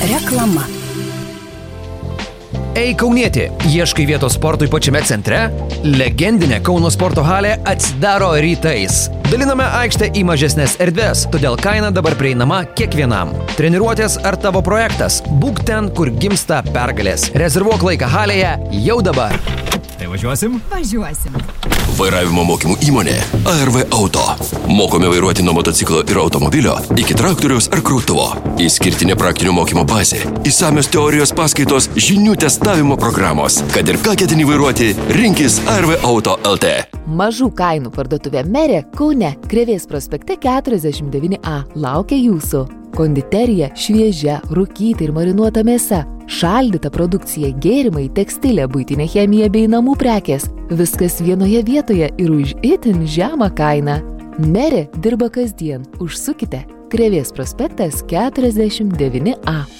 Reklama. Ei kaunietė, ieškai vietos sportui pačiame centre? Legendinė Kauno sporto halė atsidaro rytais. Daliname aikštę į mažesnės erdvės, todėl kaina dabar prieinama kiekvienam. Treniruotės ar tavo projektas? Būk ten, kur gimsta pergalės. Rezervuok laiką halėje jau dabar. Tai važiuosim? Važiuosim. Vairavimo mokymų įmonė ARV Auto. Mokome vairuoti nuo motociklo ir automobilio iki traktoriaus ar krautuvo. Išskirtinė praktinių mokymo bazė, išsamios teorijos paskaitos, žinių testavimo programos. Kad ir ką ketini vairuoti, rinkis ARV Auto LT. Mažų kainų parduotuvė Merė Kaune, Krėvės prospekte 49A laukia jūsų. Konditerija, šviežia, rūkyta ir marinuota mėsa, šaldyta produkcija, gėrimai, tekstilė, buitinė chemija bei namų prekės. Viskas vienoje vietoje ir už itin žemą kainą. Merė dirba kasdien. Užsukite. Krėvės prospektas 49A.